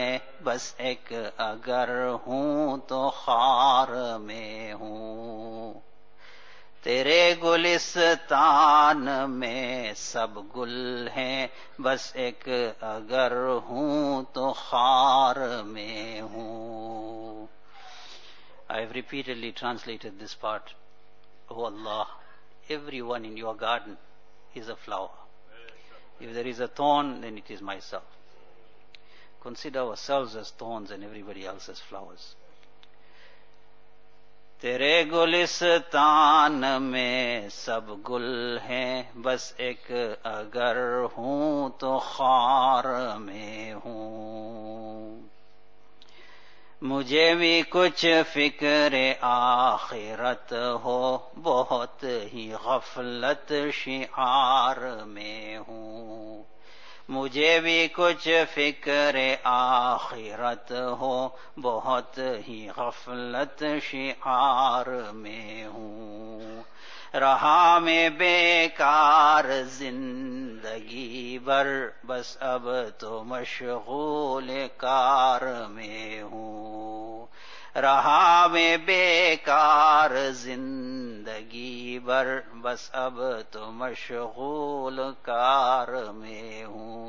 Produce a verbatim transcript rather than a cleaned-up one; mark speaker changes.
Speaker 1: بس ایک اگر ہوں تو خار میں ہوں. تیرے گلستان میں سب گل ہیں، بس ایک اگر ہوں تو خار میں ہوں. I have repeatedly translated this part. Oh Allah, everyone in your garden is a flower. If there is a thorn, then it is myself. Consider ourselves as thorns and everybody else as flowers. تیرے گلستان میں سب گل ہیں، بس ایک اگر ہوں تو خار میں ہوں. مجھے بھی کچھ فکر آخرت ہو، بہت ہی غفلت شعار میں ہوں. مجھے بھی کچھ فکر آخرت ہو، بہت ہی غفلت شعار میں ہوں. رہا میں بیکار زندگی بھر، بس اب تو مشغول کار میں ہوں. رہا میں بیکار زندگی بھر، بس اب تو مشغول کار میں ہوں.